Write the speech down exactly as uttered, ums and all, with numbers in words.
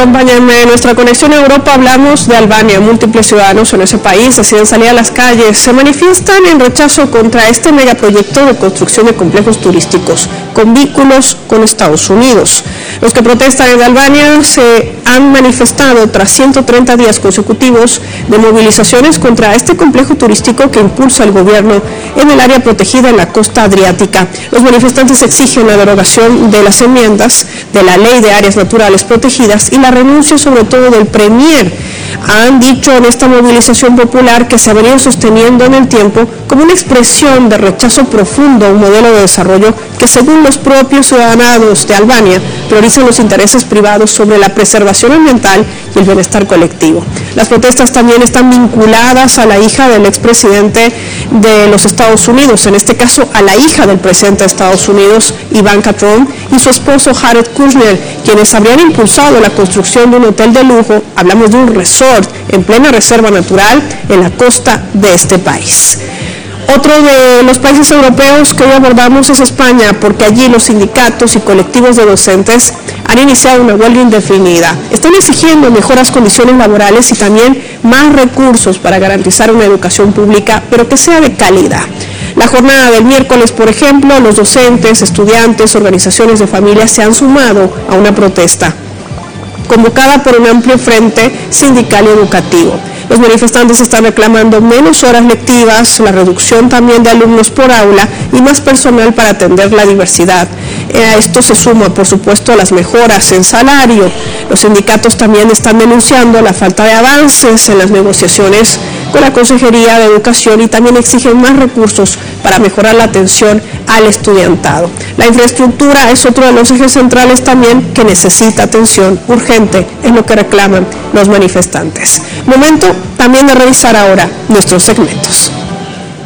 Acompáñenme en nuestra conexión a Europa. Hablamos de Albania. Múltiples ciudadanos en ese país deciden salir a las calles. Se manifiestan en rechazo contra este megaproyecto de construcción de complejos turísticos con vínculos con Estados Unidos. Los que protestan en Albania se han manifestado tras ciento treinta días consecutivos de movilizaciones contra este complejo turístico que impulsa el gobierno en el área protegida en la costa adriática. Los manifestantes exigen la derogación de las enmiendas de la Ley de Áreas Naturales Protegidas y la renuncia sobre todo del Premier. Han dicho en esta movilización popular que se ha venido sosteniendo en el tiempo como una expresión de rechazo profundo a un modelo de desarrollo que, según los propios ciudadanos de Albania, priorizan los intereses privados sobre la preservación ambiental y el bienestar colectivo. Las protestas también están vinculadas a la hija del expresidente de los Estados Unidos, en este caso a la hija del presidente de Estados Unidos, Ivanka Trump, y su esposo Jared Kushner, quienes habrían impulsado la construcción de un hotel de lujo, hablamos de un resort en plena reserva natural en la costa de este país. Otro de los países europeos que hoy abordamos es España, porque allí los sindicatos y colectivos de docentes han iniciado una huelga indefinida. Están exigiendo mejoras condiciones laborales y también más recursos para garantizar una educación pública, pero que sea de calidad. La jornada del miércoles, por ejemplo, los docentes, estudiantes, organizaciones de familias se han sumado a una protesta convocada por un amplio frente sindical y educativo. Los manifestantes están reclamando menos horas lectivas, la reducción también de alumnos por aula y más personal para atender la diversidad. A esto se suma, por supuesto, las mejoras en salario. Los sindicatos también están denunciando la falta de avances en las negociaciones con la Consejería de Educación y también exigen más recursos para mejorar la atención al estudiantado. La infraestructura es otro de los ejes centrales también que necesita atención urgente, es lo que reclaman los manifestantes. Momento también de revisar ahora nuestros segmentos.